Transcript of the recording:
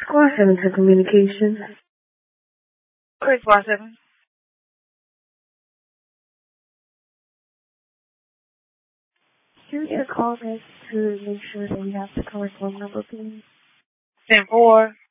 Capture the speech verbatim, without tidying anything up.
Squad seven to communications. Okay, Squad seven. Here's your call list to make sure that you have the correct phone number, please. ten four.